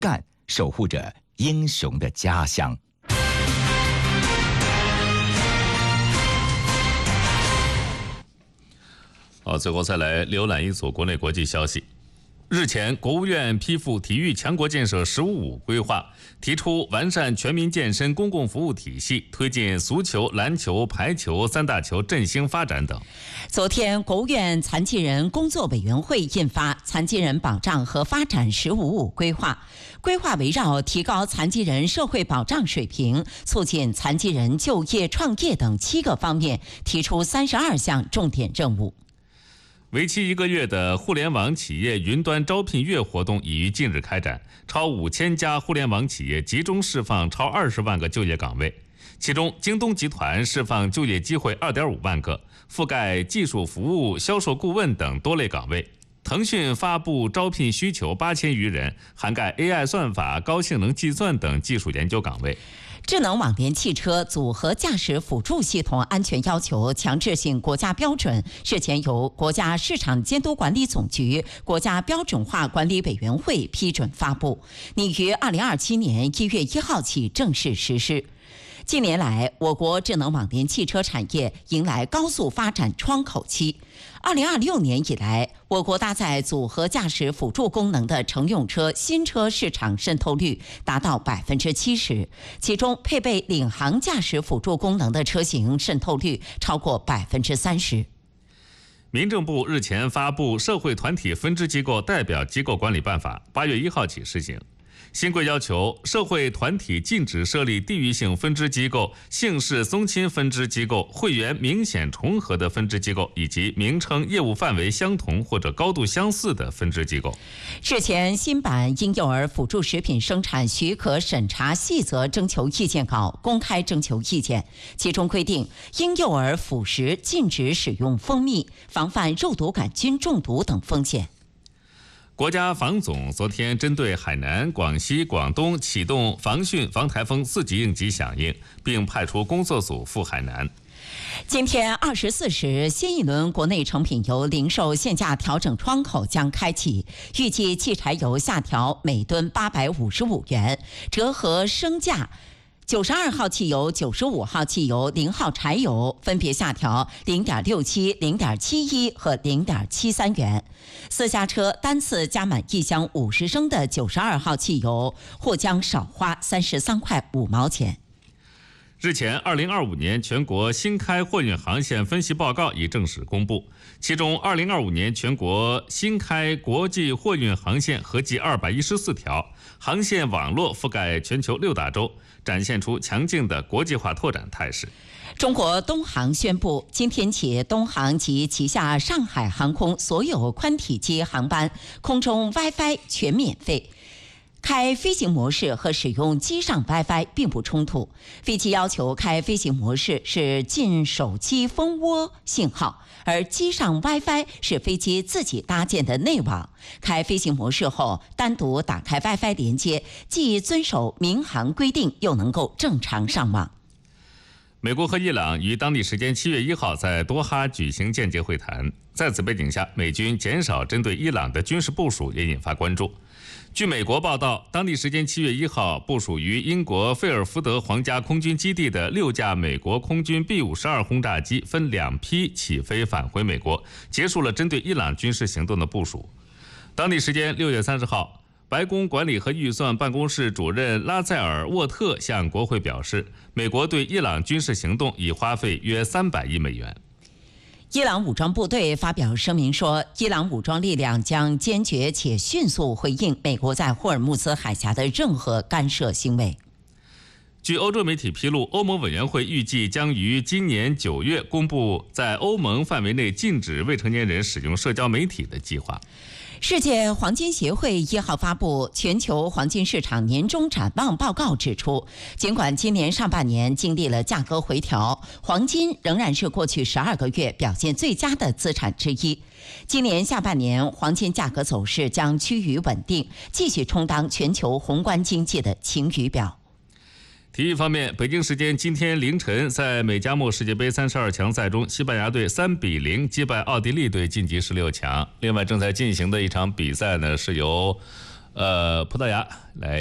干，守护着英雄的家乡。 好，最后再来浏览一组国内国际消息。日前，国务院批复体育强国建设“十五五”规划，提出完善全民健身公共服务体系，推进足球、篮球、排球三大球振兴发展等。 昨天，国务院残疾人工作委员会印发《残疾人保障和发展“十五五”规划》，规划围绕提高残疾人社会保障水平、促进残疾人就业创业等7个方面，提出32项重点任务。 为期1个月的互联网企业云端招聘月活动已于近日开展，超5000家互联网企业集中释放超20万个就业岗位，其中京东集团释放就业机会2.5万个，覆盖技术服务、销售顾问等多类岗位。腾讯发布招聘需求8000余人，涵盖 AI 算法、高性能计算等技术研究岗位。 智能网联汽车组合驾驶辅助系统安全要求强制性国家标准日前由国家市场监督管理总局国家标准化管理委员会批准发布，拟于2027年1月1号起正式实施。近年来，我国智能网联汽车产业迎来高速发展窗口期。2026年以来，我国搭载组合驾驶辅助功能的乘用车新车市场渗透率达到70%，其中配备领航驾驶辅助功能的车型渗透率超过30%。 民政部日前发布《社会团体分支机构代表机构管理办法》，8月1号起施行。新规要求，社会团体禁止设立地域性分支机构、姓氏宗亲分支机构、会员明显重合的分支机构，以及名称、业务范围相同或者高度相似的分支机构。 日前，新版婴幼儿辅助食品生产许可审查细则征求意见稿公开征求意见，其中规定，婴幼儿辅食禁止使用蜂蜜，防范肉毒杆菌中毒等风险。 国家防总昨天针对海南、广西、广东启动防汛防台风4级应急响应，并派出工作组赴海南。 今天24时，新一轮国内成品油零售限价调整窗口将开启，预计汽柴油下调每吨855元，折合升价。92号汽油、95号汽油、0号柴油分别下调0.67、0.71和0.73元。私家车单次加满1箱50升的92号汽油，或将少花33块5毛钱。 日前，2025年全国新开货运航线分析报告已正式公布，其中2025年全国新开国际货运航线合计214条，航线网络覆盖全球6大洲，展现出强劲的国际化拓展态势。 中国东航宣布，今天起，东航及旗下上海航空所有宽体机航班空中 WiFi 全免费。开飞行模式和使用机上 WiFi 并不冲突，飞机要求开飞行模式是进手机蜂窝信号，而机上 WiFi 是飞机自己搭建的内网。开飞行模式后，单独打开 WiFi 连接，既遵守民航规定，又能够正常上网。 美国和伊朗于当地时间7月1号在多哈举行间接会谈，在此背景下，美军减少针对伊朗的军事部署也引发关注。据美国报道，当地时间7月1号，部署于英国费尔福德皇家空军基地的6架美国空军 B-52轰炸机分2批起飞返回美国，结束了针对伊朗军事行动的部署。当地时间6月30号，白宫管理和预算办公室主任拉塞尔·沃特向国会表示，美国对伊朗军事行动已花费约300亿美元。 伊朗武装部队发表声明说，伊朗武装力量将坚决且迅速回应美国在霍尔木兹海峡的任何干涉行为。 据欧洲媒体披露，欧盟委员会预计将于今年9月公布在欧盟范围内禁止未成年人使用社交媒体的计划。 世界黄金协会1号发布全球黄金市场年终展望报告，指出，尽管今年上半年经历了价格回调，黄金仍然是过去12个月表现最佳的资产之一。今年下半年，黄金价格走势将趋于稳定，继续充当全球宏观经济的晴雨表。 体育方面，北京时间今天凌晨，在美加墨世界杯32强赛中，西班牙队3-0击败奥地利队晋级16强。另外，正在进行的一场比赛呢，是由葡萄牙来